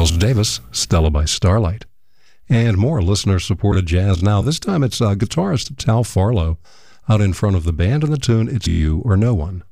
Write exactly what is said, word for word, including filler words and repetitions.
Miles Davis, Stella by Starlight. And more listener-supported jazz now. This time it's uh, guitarist Tal Farlow out in front of the band, and the tune, It's You or No One.